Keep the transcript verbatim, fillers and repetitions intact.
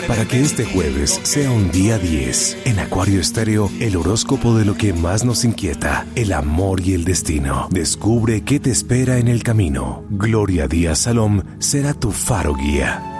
Para que este jueves sea un día diez, en Acuario Estéreo, el horóscopo de lo que más nos inquieta, el amor y el destino. Descubre qué te espera en el camino. Gloria Díaz Salom será tu faro guía.